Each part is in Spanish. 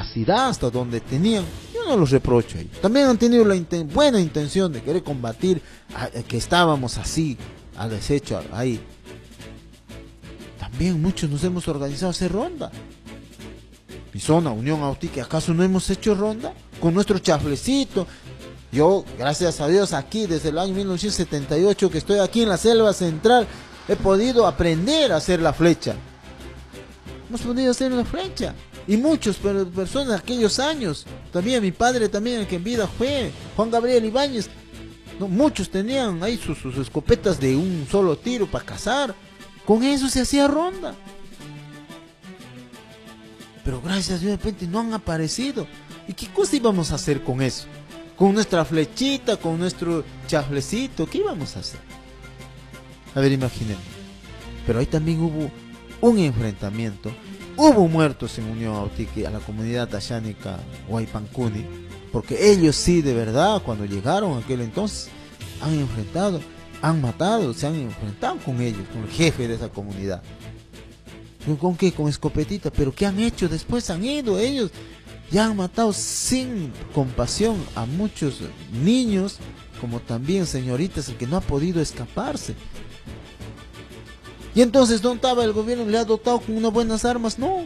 capacidad hasta donde tenían, yo no los reprocho. También han tenido la buena intención de querer combatir que estábamos así, al desecho, ahí. También muchos nos hemos organizado a hacer ronda. Mi zona, Unión Autique, ¿acaso no hemos hecho ronda? Con nuestro chaflecito. Yo, gracias a Dios, aquí desde el año 1978 que estoy aquí en la selva central, he podido aprender a hacer la flecha. Hemos podido hacer la flecha. Y muchas personas aquellos años, también mi padre también, el que en vida fue, Juan Gabriel Ibáñez, no, muchos tenían ahí sus escopetas de un solo tiro para cazar. Con eso se hacía ronda. Pero gracias a Dios de repente no han aparecido. ¿Y qué cosa íbamos a hacer con eso? Con nuestra flechita, con nuestro chaflecito, ¿qué íbamos a hacer? A ver, imaginemos. Pero ahí también hubo un enfrentamiento, hubo muertos en Unión Autique, a la comunidad tashánica Huaypancuni, porque ellos sí, de verdad, cuando llegaron aquel entonces, han enfrentado, han matado, se han enfrentado con ellos, con el jefe de esa comunidad. ¿Con qué? Con escopetita. ¿Pero qué han hecho? Después han ido ellos, ya han matado sin compasión a muchos niños, como también señoritas, el que no ha podido escaparse. Y entonces, ¿dónde estaba el gobierno? ¿Le ha dotado con unas buenas armas? No.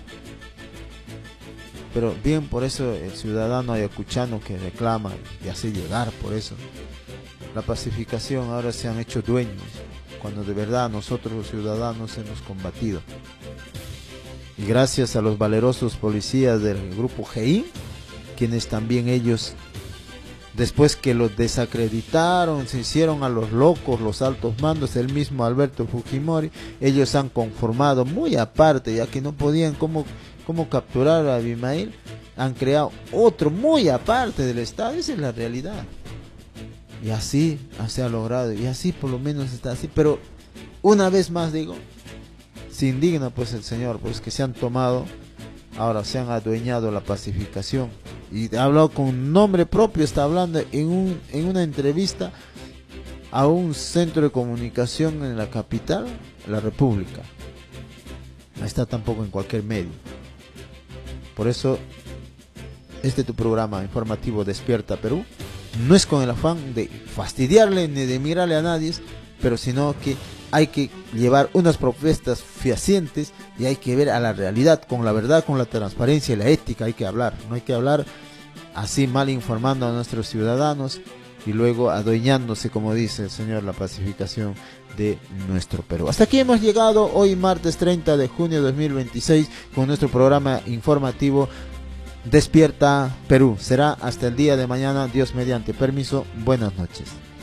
Pero bien, por eso el ciudadano ayacuchano que reclama y hace llegar por eso la pacificación, ahora se han hecho dueños, cuando de verdad nosotros los ciudadanos hemos combatido. Y gracias a los valerosos policías del grupo GEIN, quienes también ellos, después que los desacreditaron, se hicieron a los locos, los altos mandos, el mismo Alberto Fujimori, ellos han conformado, muy aparte, ya que no podían cómo capturar a Abimael, han creado otro muy aparte del Estado. Esa es la realidad. Y así se ha logrado, y así por lo menos está así. Pero una vez más digo, se indigna pues el señor, pues que se han tomado, ahora se han adueñado la pacificación. Y ha hablado con nombre propio, está hablando en una entrevista a un centro de comunicación en la capital, la República. No está tampoco en cualquier medio. Por eso, tu programa informativo Despierta Perú no es con el afán de fastidiarle ni de mirarle a nadie, pero sino que hay que llevar unas propuestas fehacientes y hay que ver a la realidad, con la verdad, con la transparencia y la ética. Hay que hablar, no hay que hablar así mal informando a nuestros ciudadanos y luego adueñándose, como dice el señor, la pacificación de nuestro Perú. Hasta aquí hemos llegado hoy martes 30 de junio de 2026 con nuestro programa informativo Despierta Perú. Será hasta el día de mañana, Dios mediante. Permiso, buenas noches.